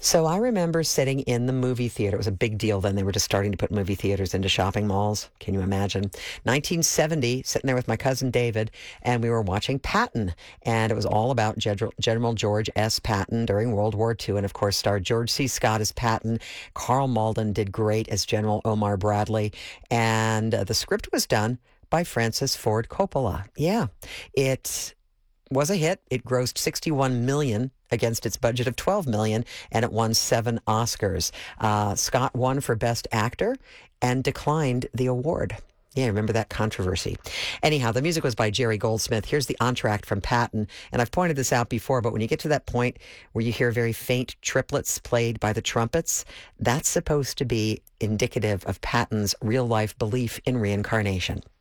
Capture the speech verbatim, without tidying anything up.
So I remember sitting in the movie theater. It was a big deal then. They were just starting to put movie theaters into shopping malls. Can you imagine? nineteen seventy, sitting there with my cousin David, and we were watching Patton. And it was all about General, General George S. Patton during World War Two. And of course, starred George C. Scott as Patton. Carl Malden did great as General Omar Bradley. And uh, the script was done by Francis Ford Coppola. Yeah, it was a hit. It grossed sixty-one million dollars against its budget of twelve million dollars, and it won seven Oscars. Uh, Scott won for Best Actor and declined the award. Yeah, remember that controversy. Anyhow, the music was by Jerry Goldsmith. Here's the entr'acte from Patton. And I've pointed this out before, but when you get to that point where you hear very faint triplets played by the trumpets, that's supposed to be indicative of Patton's real-life belief in reincarnation.